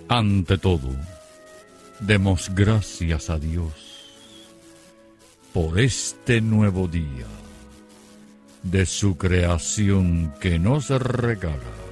Ante todo, demos gracias a Dios por este nuevo día de su creación que nos regala.